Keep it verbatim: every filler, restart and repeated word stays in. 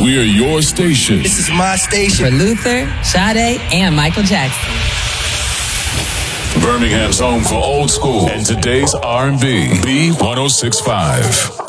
We're your station. This is my station. For Luther, Sade, and Michael Jackson. Birmingham's home for old school and today's R and B. B one oh six point five.